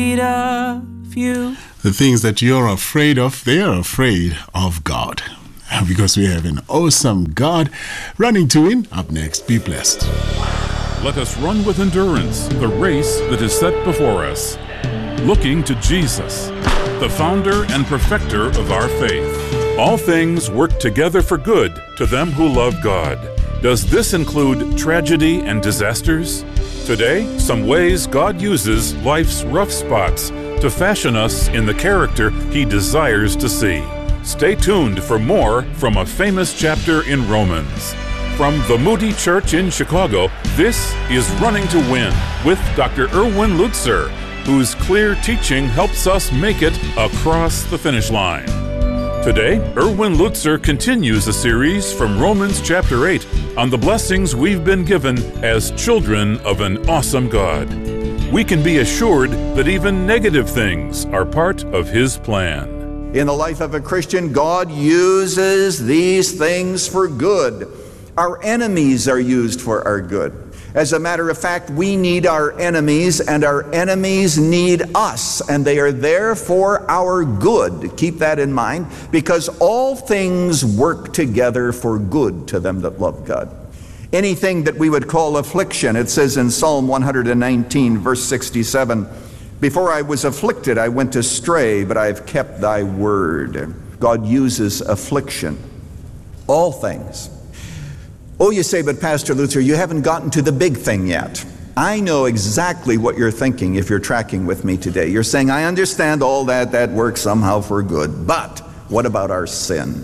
of you. The things that you're afraid of, they are afraid of God. Because we have an awesome God. Running to Him. Up next, be blessed. Let us run with endurance the race that is set before us, looking to Jesus, the founder and perfecter of our faith. All things work together for good to them who love God. Does this include tragedy and disasters? Today, some ways God uses life's rough spots to fashion us in the character He desires to see. Stay tuned for more from a famous chapter in Romans. From the Moody Church in Chicago, this is Running to Win with Dr. Erwin Lutzer, whose clear teaching helps us make it across the finish line. Today, Erwin Lutzer continues a series from Romans chapter 8 on the blessings we've been given as children of an awesome God. We can be assured that even negative things are part of His plan. In the life of a Christian, God uses these things for good. Our enemies are used for our good. As a matter of fact, we need our enemies, and our enemies need us, and they are there for our good. Keep that in mind, because all things work together for good to them that love God. Anything that we would call affliction, it says in Psalm 119, verse 67, "Before I was afflicted, I went astray, but I have kept thy word." God uses affliction. All things. Oh, you say, but Pastor Lutzer, you haven't gotten to the big thing yet. I know exactly what you're thinking if you're tracking with me today. You're saying, I understand all that works somehow for good, but what about our sin?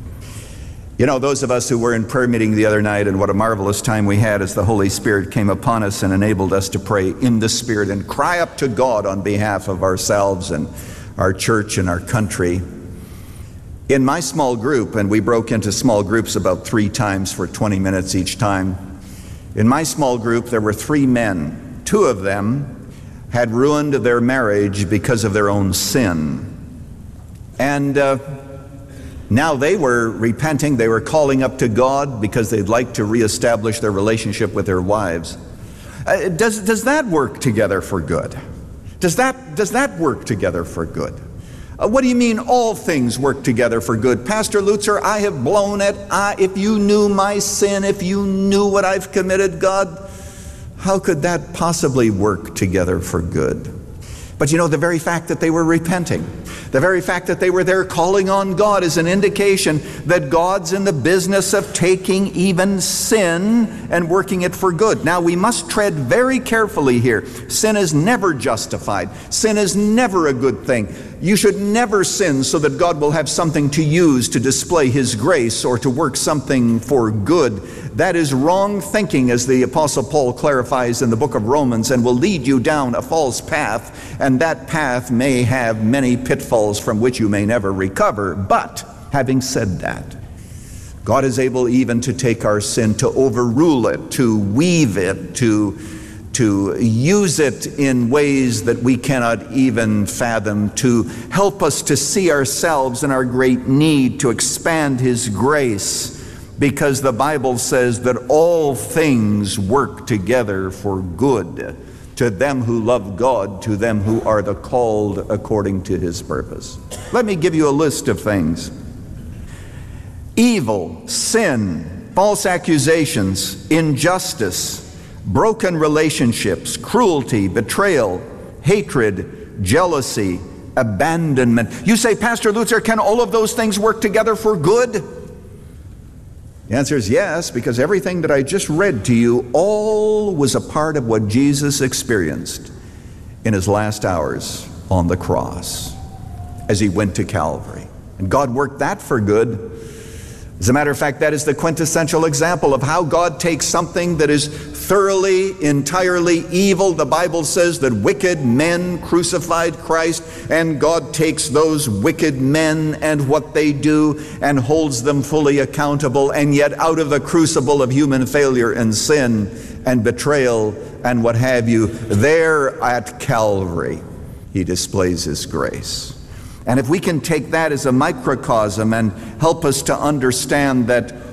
You know, those of us who were in prayer meeting the other night, and what a marvelous time we had as the Holy Spirit came upon us and enabled us to pray in the Spirit and cry up to God on behalf of ourselves and our church and our country. In my small group, and we broke into small groups about 3 times for 20 minutes each time. In my small group, there were 3 men. 2 of them had ruined their marriage because of their own sin. And now they were repenting. They were calling up to God because they'd like to reestablish their relationship with their wives. Does that work together for good? Does that work together for good? What do you mean all things work together for good? Pastor Lutzer, I have blown it. If you knew my sin, if you knew what I've committed, God, how could that possibly work together for good? But you know, the very fact that they were repenting, the very fact that they were there calling on God is an indication that God's in the business of taking even sin and working it for good. Now, we must tread very carefully here. Sin is never justified. Sin is never a good thing. You should never sin so that God will have something to use to display His grace or to work something for good. That is wrong thinking, as the Apostle Paul clarifies in the book of Romans, and will lead you down a false path, and that path may have many pitfalls from which you may never recover. But, having said that, God is able even to take our sin, to overrule it, to weave it, to use it in ways that we cannot even fathom, to help us to see ourselves and our great need, to expand His grace, because the Bible says that all things work together for good to them who love God, to them who are the called according to His purpose. Let me give you a list of things. Evil, sin, false accusations, injustice, broken relationships, cruelty, betrayal, hatred, jealousy, abandonment. You say, Pastor Lutzer, can all of those things work together for good? The answer is yes, because everything that I just read to you, all was a part of what Jesus experienced in His last hours on the cross as He went to Calvary. And God worked that for good. As a matter of fact, that is the quintessential example of how God takes something that is thoroughly, entirely evil. The Bible says that wicked men crucified Christ, and God takes those wicked men and what they do and holds them fully accountable, and yet out of the crucible of human failure and sin and betrayal and what have you, there at Calvary, He displays His grace. And if we can take that as a microcosm and help us to understand that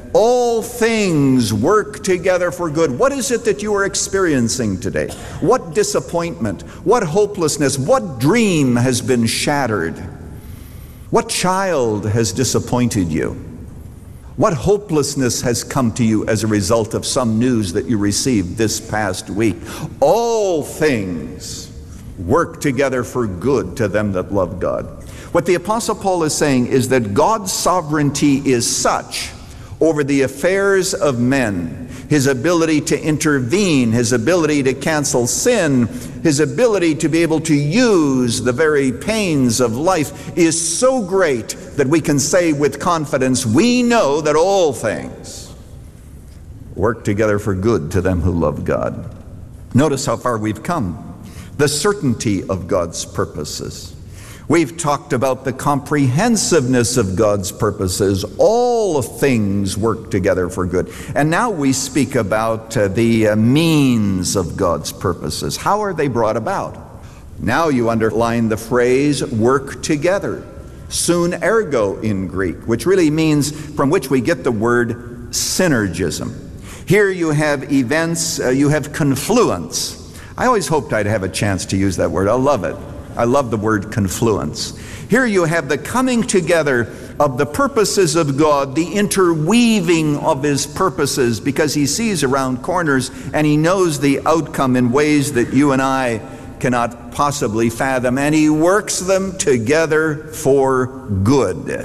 all things work together for good. What is it that you are experiencing today? What disappointment, what hopelessness, what dream has been shattered? What child has disappointed you? What hopelessness has come to you as a result of some news that you received this past week? All things work together for good to them that love God. What the Apostle Paul is saying is that God's sovereignty is such over the affairs of men, his ability to intervene, his ability to cancel sin, his ability to be able to use the very pains of life is so great that we can say with confidence, we know that all things work together for good to them who love God. Notice how far we've come. The certainty of God's purposes. We've talked about the comprehensiveness of God's purposes. All things work together for good. And now we speak about the means of God's purposes. How are they brought about? Now you underline the phrase work together. Sun ergo in Greek, which really means from which we get the word synergism. Here you have events, you have confluence. I always hoped I'd have a chance to use that word. I love it. I love the word confluence. Here you have the coming together of the purposes of God, the interweaving of his purposes, because he sees around corners and he knows the outcome in ways that you and I cannot possibly fathom, and he works them together for good.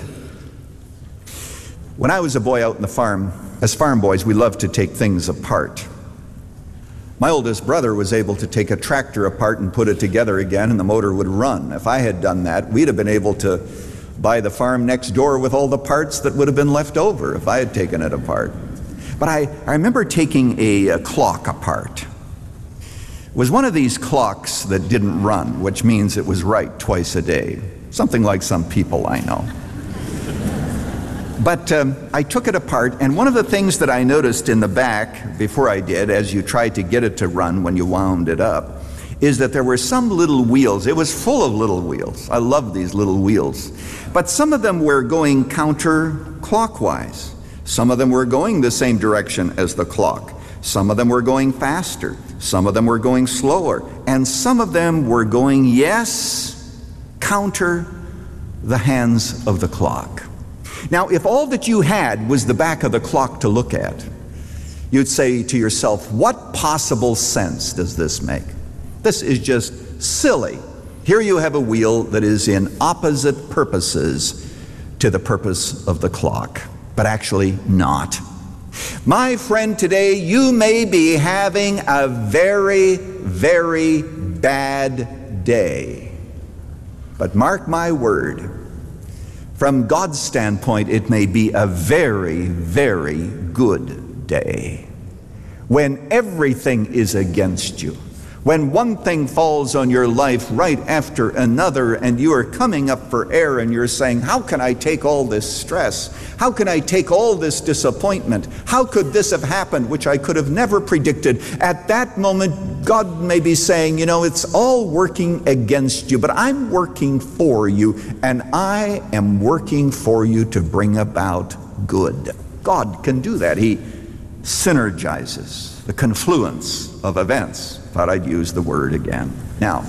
When I was a boy out in the farm, as farm boys, we loved to take things apart. My oldest brother was able to take a tractor apart and put it together again, and the motor would run. If I had done that, we'd have been able to buy the farm next door with all the parts that would have been left over if I had taken it apart. But I remember taking a clock apart. It was one of these clocks that didn't run, which means it was right twice a day. Something like some people I know. But I took it apart, and one of the things that I noticed in the back before I did, as you tried to get it to run when you wound it up, is that there were some little wheels. It was full of little wheels. I love these little wheels. But some of them were going counterclockwise. Some of them were going the same direction as the clock. Some of them were going faster. Some of them were going slower. And some of them were going, yes, counter the hands of the clock. Now, if all that you had was the back of the clock to look at, you'd say to yourself, what possible sense does this make? This is just silly. Here you have a wheel that is in opposite purposes to the purpose of the clock, but actually not. My friend, today you may be having a very, very bad day. But mark my word, from God's standpoint, it may be a very, very good day. When everything is against you, when one thing falls on your life right after another, and you are coming up for air and you're saying, how can I take all this stress? How can I take all this disappointment? How could this have happened, which I could have never predicted? At that moment, God may be saying, you know, it's all working against you, but I'm working for you, and I am working for you to bring about good. God can do that. He synergizes the confluence of events. Thought I'd use the word again. Now,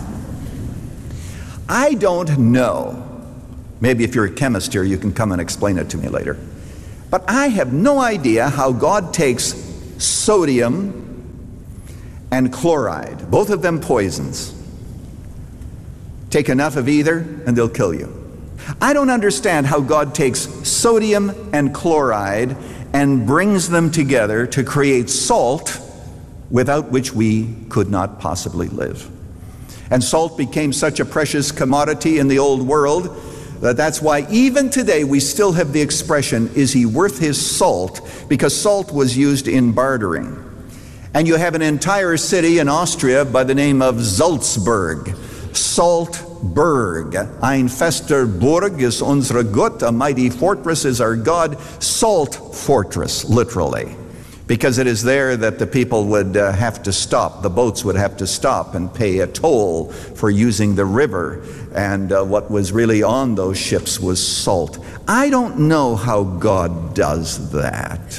I don't know, maybe if you're a chemist here, you can come and explain it to me later, but I have no idea how God takes sodium and chloride, both of them poisons. Take enough of either and they'll kill you. I don't understand how God takes sodium and chloride and brings them together to create salt, without which we could not possibly live. And salt became such a precious commodity in the old world that that's why even today we still have the expression, is he worth his salt? Because salt was used in bartering. And you have an entire city in Austria by the name of Salzburg. Saltburg. Ein fester Burg ist unsere Gott. A mighty fortress is our God. Salt fortress, literally. because it is there that the people would have to stop. The boats would have to stop and pay a toll for using the river. And what was really on those ships was salt. I don't know how God does that.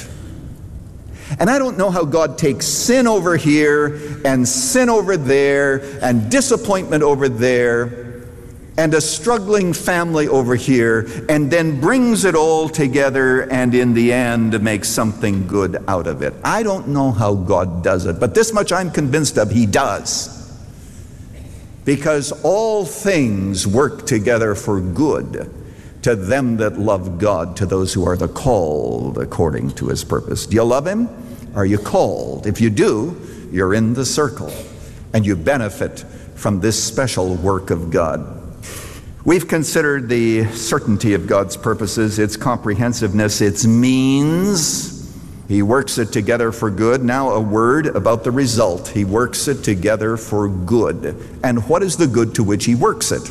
And I don't know how God takes sin over here and sin over there and disappointment over there and a struggling family over here, and then brings it all together and in the end makes something good out of it. I don't know how God does it, but this much I'm convinced of, He does. Because all things work together for good to them that love God, to those who are the called according to His purpose. Do you love Him? Are you called? If you do, you're in the circle, and you benefit from this special work of God. We've considered the certainty of God's purposes, its comprehensiveness, its means. He works it together for good. Now a word about the result. He works it together for good. And what is the good to which He works it?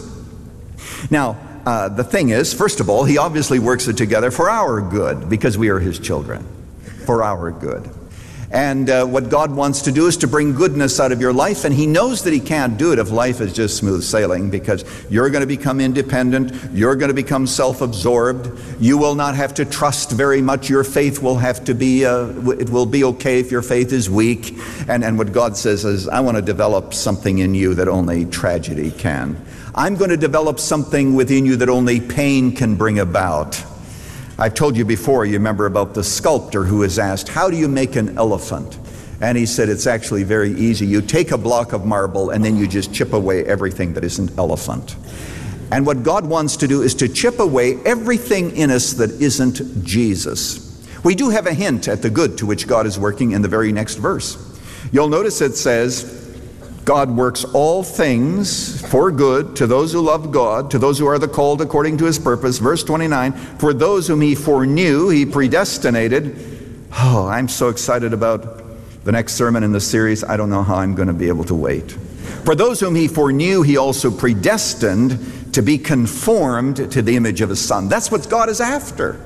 Now, the thing is, first of all, He obviously works it together for our good, because we are His children, for our good. And what God wants to do is to bring goodness out of your life, and He knows that He can't do it if life is just smooth sailing, because you're going to become independent, you're going to become self-absorbed, you will not have to trust very much, your faith will have to be, it will be okay if your faith is weak, and what God says is, I want to develop something in you that only tragedy can. I'm going to develop something within you that only pain can bring about. I've told you before, you remember about the sculptor who was asked, how do you make an elephant? And he said, it's actually very easy. You take a block of marble and then you just chip away everything that isn't elephant. And what God wants to do is to chip away everything in us that isn't Jesus. We do have a hint at the good to which God is working in the very next verse. You'll notice it says, God works all things for good to those who love God, to those who are the called according to His purpose. Verse 29, for those whom He foreknew, He predestinated. Oh, I'm so excited about the next sermon in the series. I don't know how I'm going to be able to wait. For those whom He foreknew, He also predestined to be conformed to the image of His Son. That's what God is after.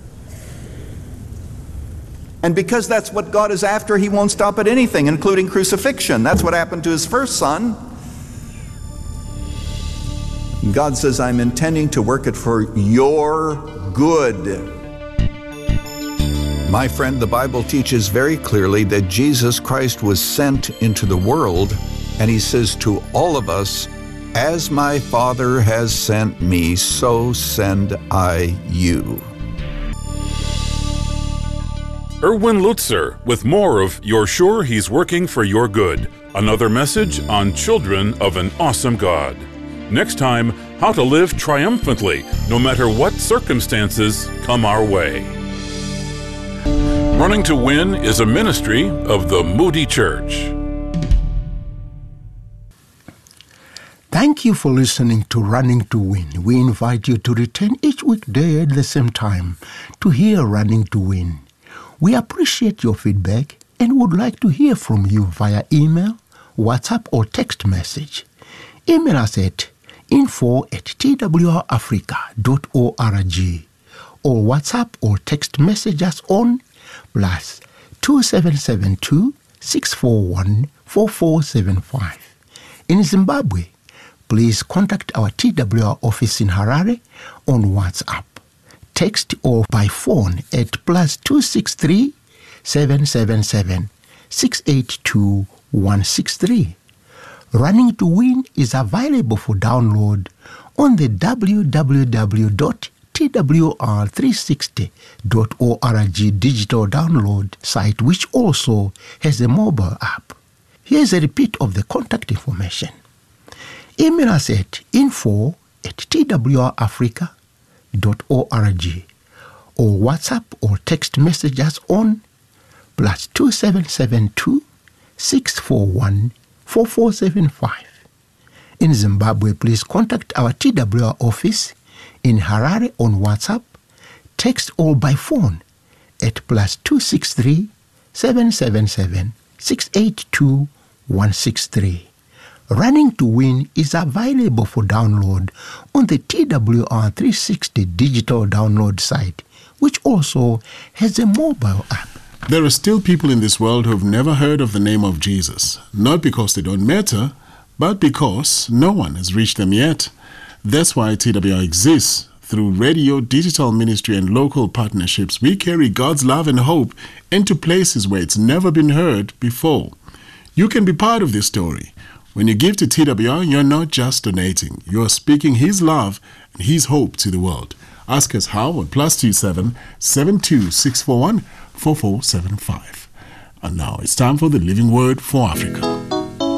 And because that's what God is after, He won't stop at anything, including crucifixion. That's what happened to His first Son. God says, I'm intending to work it for your good. My friend, the Bible teaches very clearly that Jesus Christ was sent into the world, and He says to all of us, as my Father has sent me, so send I you. Erwin Lutzer with more of You're Sure He's Working for Your Good. Another message on Children of an Awesome God. Next time, how to live triumphantly no matter what circumstances come our way. Running to Win is a ministry of the Moody Church. Thank you for listening to Running to Win. We invite you to return each weekday at the same time to hear Running to Win. We appreciate your feedback and would like to hear from you via email, WhatsApp, or text message. Email us at info@twrafrica.org or WhatsApp or text message us on +2772 641 4475. In Zimbabwe, please contact our TWR office in Harare on WhatsApp. Text or by phone at +263 777 682 163. Running to Win is available for download on the www.twr360.org digital download site, which also has a mobile app. Here's a repeat of the contact information. Email us at info@twrafrica.org or WhatsApp or text message us on +2772 641 4475. In Zimbabwe, please contact our TWR office in Harare on WhatsApp, text or by phone at +263 777 682 163. Running to Win is available for download on the TWR360 digital download site, which also has a mobile app. There are still people in this world who have never heard of the name of Jesus, not because they don't matter, but because no one has reached them yet. That's why TWR exists. Through radio, digital ministry, and local partnerships, we carry God's love and hope into places where it's never been heard before. You can be part of this story. When you give to TWR, you're not just donating. You're speaking His love and His hope to the world. Ask us how on +27 72 641 4475. And now it's time for the Living Word for Africa.